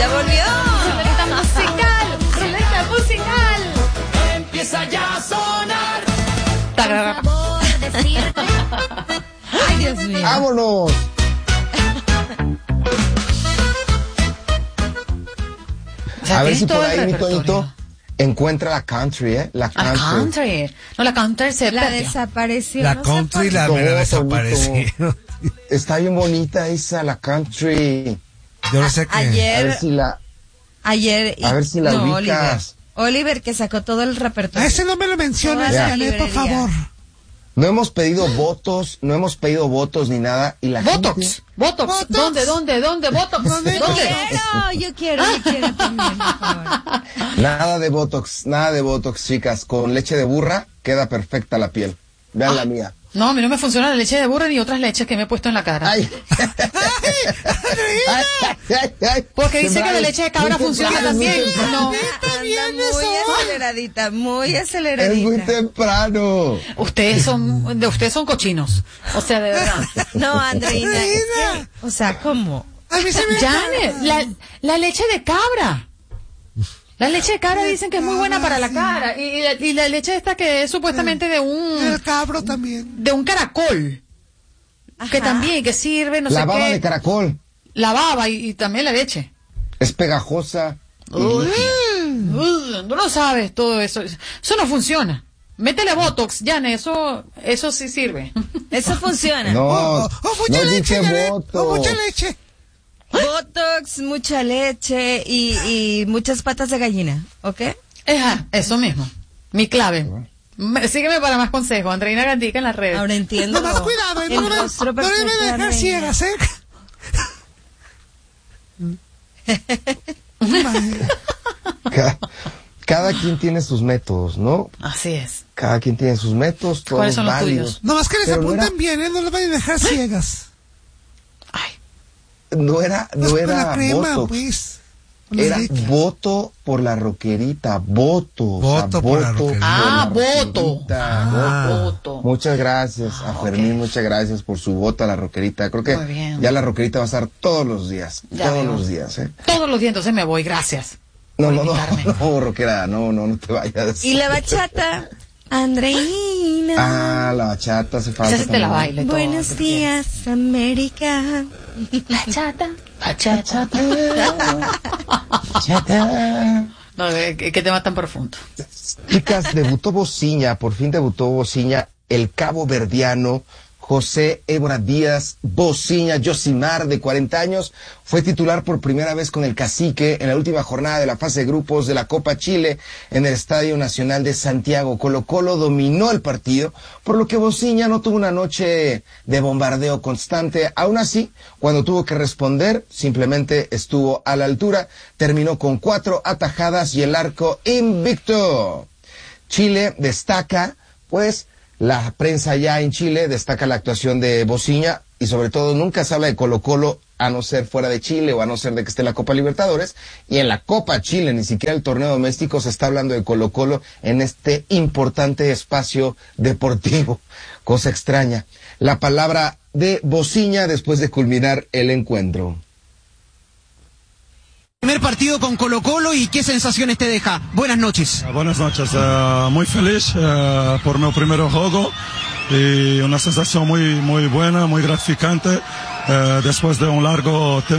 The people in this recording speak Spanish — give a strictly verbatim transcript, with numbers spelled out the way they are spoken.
Ya volvió. Ruleta musical. Ruleta musical. Empieza ya a sonar. Tagarra. Ay, Dios mío. ¡Vámonos! O sea, A ver tienes si todo por el ahí, mi repertorio. Toñito, encuentra la country, ¿eh? La La country. country. No, la country se La perdió. desapareció. La no sé country por la No, me la desapareció. Toñito. Está bien bonita esa, la country. Yo no sé qué. A Ayer, ver si la... ayer. A ver si la no, ubicas. Oliver. Oliver que sacó todo el repertorio. A ese no me lo menciones, Toda la Janet, por librería. favor. No hemos pedido votos, no hemos pedido votos ni nada. Y la Botox. gente... Botox. Botox. ¿Dónde, dónde, dónde? Botox. ¿Dónde? ¿Dónde? Quiero, yo quiero, yo quiero también, por favor. Nada de Botox, nada de Botox, chicas. Con leche de burra queda perfecta la piel. Vean Ah. la mía. No, a mí no me funciona la leche de burra ni otras leches que me he puesto en la cara. Ay. Ay, ay, ay. Porque dice que Sembrado. la leche de cabra Muy funciona temprano, también. muy temprano. No. Anda muy aceleradita, muy Es muy aceleradita. temprano. Ustedes son, de ustedes son cochinos. O sea, de verdad. No, Andreina, es Andreina. que, o sea, ¿cómo? A mí se me Janet, la, la leche de cabra. La leche de cabra dicen que es muy buena para la cara. Y, y la, y la leche esta que es supuestamente de un, el cabro también. de un caracol. Que Ajá. también, que sirve, no La sé baba qué. de caracol La baba y, y también la leche. es pegajosa. y Uy. líquida. Uy, tú no sabes todo eso. Eso no funciona. Métele Botox, Janet, eso, eso sí sirve. Eso funciona. No, O, o mucha no leche, dije Janet. voto. O mucha leche. Botox, mucha leche y, y muchas patas de gallina, ¿ok? Ajá, eso mismo. Mi clave. Me- Sígueme para más consejos. Andreina Gandica en las redes. Ahora entiendo. No más cuidado, ¿eh? el no, me- rostro no debe perfecto de dejar Andreina. ciegas, ¿eh? Ca- Cada quien tiene sus métodos, ¿no? Así es. Cada quien tiene sus métodos, todos ¿Cuáles son los válidos. tuyos? No más que les Pero no apunten era- bien, ¿eh? No les vayan a dejar ciegas. Ay, No era, No es no con la era crema, Botox. pues. Con la Era leche. voto por la roquerita, voto. o sea, Voto por la roquerita. Ah, por la voto. roquerita, Ah. voto. voto. Muchas gracias a Ah, Fermín, ok. muchas gracias por su voto a la roquerita. Creo que Muy bien. ya la roquerita va a estar todos los días, Ya todos veo. los días, ¿eh? Todos los días, entonces me voy, gracias. No, por no, no, invitarme. no, roquera, no, no, no te vayas. Y la bachata, Andreina. Ah, la bachata hace falta. Esa sí te la también. baile todo. Buenos días, América. Bachata, bachata. Bachata. No, eh, qué, qué tema tan profundo. Chicas, debutó Bociña, por fin debutó Bociña, el cabo verdiano José Évora Díaz Bociña Yosimar, de cuarenta años, fue titular por primera vez con el Cacique en la última jornada de la fase de grupos de la Copa Chile en el Estadio Nacional de Santiago. Colo-Colo dominó el partido, por lo que Bociña no tuvo una noche de bombardeo constante. Aún así, cuando tuvo que responder, simplemente estuvo a la altura, terminó con cuatro atajadas y el arco invicto. Chile destaca, pues, la prensa ya en Chile destaca la actuación de Bociña y sobre todo nunca se habla de Colo-Colo a no ser fuera de Chile o a no ser de que esté en la Copa Libertadores, y en la Copa Chile, ni siquiera el torneo doméstico, se está hablando de Colo-Colo en este importante espacio deportivo. Cosa extraña. La palabra de Bociña después de culminar el encuentro. Primer partido con Colo Colo y qué sensaciones te deja. Buenas noches. Buenas noches, uh, muy feliz uh, por mi primer juego y una sensación muy, muy buena, muy gratificante uh, después de un largo tiempo.